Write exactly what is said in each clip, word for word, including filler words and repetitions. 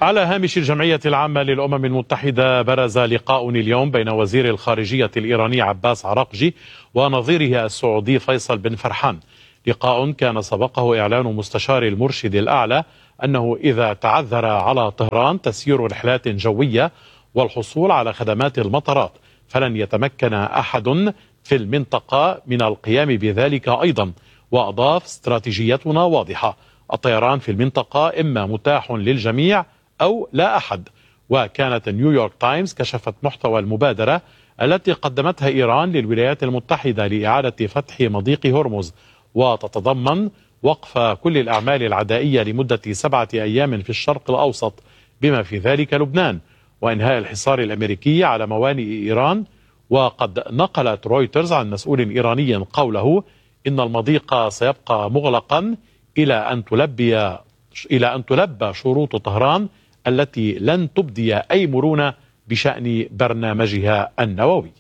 على هامش الجمعية العامة للأمم المتحدة برز لقاء اليوم بين وزير الخارجية الإيراني عباس عراقجي ونظيره السعودي فيصل بن فرحان. لقاء كان سبقه إعلان مستشار المرشد الأعلى أنه إذا تعذر على طهران تسيير رحلات جوية والحصول على خدمات المطارات فلن يتمكن أحد في المنطقة من القيام بذلك أيضا. وأضاف: استراتيجيتنا واضحة، الطيران في المنطقة إما متاح للجميع أو لا أحد. وكانت نيويورك تايمز كشفت محتوى المبادرة التي قدمتها إيران للولايات المتحدة لإعادة فتح مضيق هرمز، وتتضمن وقف كل الأعمال العدائية لمدة سبعة أيام في الشرق الأوسط بما في ذلك لبنان، وإنهاء الحصار الأمريكي على موانئ إيران. وقد نقلت رويترز عن مسؤول إيراني قوله إن المضيق سيبقى مغلقا إلى أن تلبي إلى أن تلبى شروط طهران التي لن تبدي أي مرونة بشأن برنامجها النووي.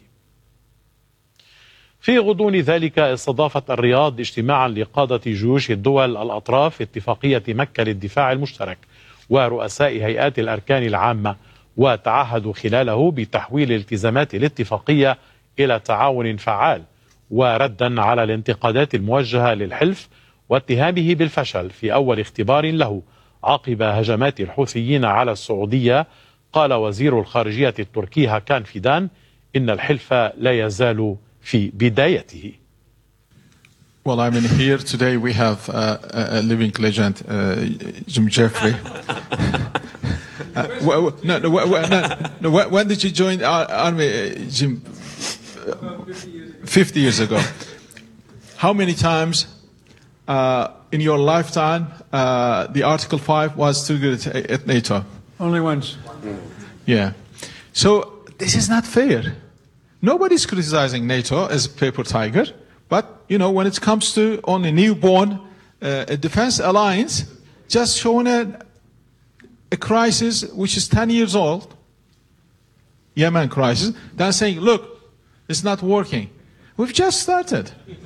في غضون ذلك استضافت الرياض اجتماعا لقادة جيوش الدول الأطراف في اتفاقية مكة للدفاع المشترك ورؤساء هيئات الأركان العامة، وتعهدوا خلاله بتحويل التزامات الاتفاقية إلى تعاون فعال، وردا على الانتقادات الموجهة للحلف واتهامه بالفشل في أول اختبار له عقب هجمات الحوثيين على السعودية. قال وزير الخارجية التركي هاكان فيدان إن الحلف لا يزال في بدايته. Well, I mean, here today we have uh, a living legend, uh, Jim Jeffrey. uh, w- no, no, w- no, no, when did you join our army, uh, Jim? fifty years ago. How many times uh, in your lifetime uh, the Article five was triggered at, at NATO? Only once. Yeah. So this is not fair. Nobody's criticizing NATO as a paper tiger, but you know when it comes to only newborn uh, a defense alliance, just showing a, a crisis which is ten years old, Yemen crisis, then saying, look, it's not working. We've just started.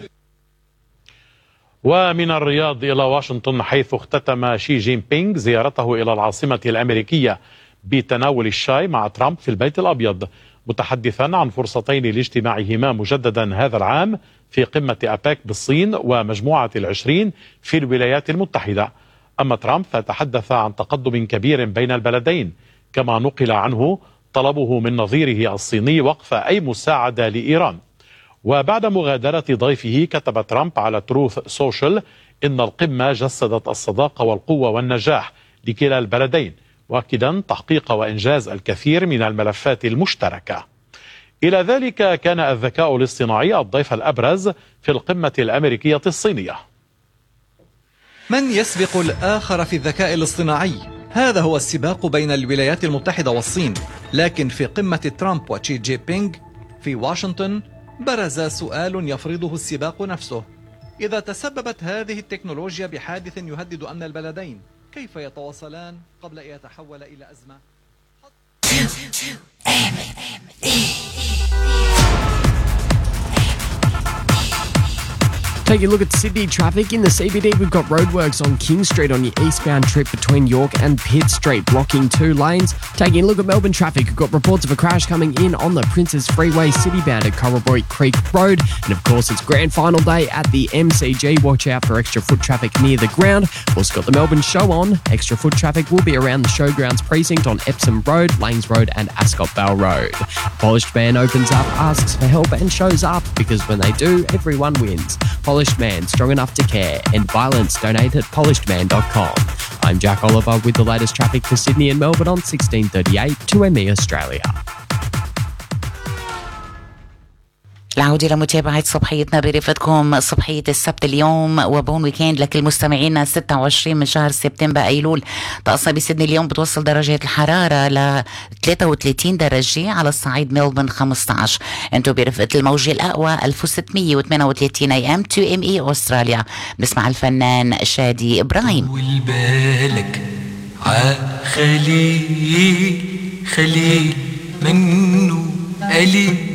ومن الرياض إلى واشنطن، حيث اختتم شي جين بينغ زيارته إلى العاصمة الأمريكية بتناول الشاي مع ترامب في البيت الأبيض، متحدثا عن فرصتين لاجتماعهما مجددا هذا العام في قمة أباك بالصين ومجموعة العشرين في الولايات المتحدة. أما ترامب فتحدث عن تقدم كبير بين البلدين، كما نقل عنه طلبه من نظيره الصيني وقف أي مساعدة لإيران. وبعد مغادرة ضيفه كتب ترامب على تروث سوشيال إن القمة جسدت الصداقة والقوة والنجاح لكلا البلدين، مؤكدا تحقيق وإنجاز الكثير من الملفات المشتركة. إلى ذلك كان الذكاء الاصطناعي الضيف الأبرز في القمة الأمريكية الصينية. من يسبق الآخر في الذكاء الاصطناعي؟ هذا هو السباق بين الولايات المتحدة والصين. لكن في قمة ترامب وشي جي بينغ في واشنطن برز سؤال يفرضه السباق نفسه: إذا تسببت هذه التكنولوجيا بحادث يهدد أمن البلدين، كيف يتواصلان قبل أن يتحول إلى أزمة؟ Taking a look at Sydney traffic in the C B D, we've got roadworks on King Street on your eastbound trip between York and Pitt Street, blocking two lanes. Taking a look at Melbourne traffic, we've got reports of a crash coming in on the Princes Freeway citybound at Corroboree Creek Road. And of course, it's grand final day at the M C G. Watch out for extra foot traffic near the ground. We've also got the Melbourne Show on. Extra foot traffic will be around the Showgrounds precinct on Epsom Road, Lanes Road and Ascot Bell Road. Polished Man opens up, asks for help and shows up, because when they do, everyone wins. Polished Man, strong enough to care. End violence. Donate at polished man dot com. I'm Jack Oliver with the latest traffic for Sydney and Melbourne on sixteen thirty-eight two M E Australia. العودة لمتابعة صبحيتنا برفقتكم صبحية السبت اليوم وبون ويكند لكل مستمعينا. ستة وعشرين من شهر سبتمبر أيلول. طقسنا بسيدني اليوم بتوصل درجة الحرارة ل ثلاثة وثلاثين درجة، على الصعيد ميلبورن خمسة عشر. انتو برفقة الموجة الأقوى ألف وستمية وثمانية وثلاثين اي ام تو ام اي أستراليا. بسمع الفنان شادي إبراهيم. والبالك عخليل خليل منه قليل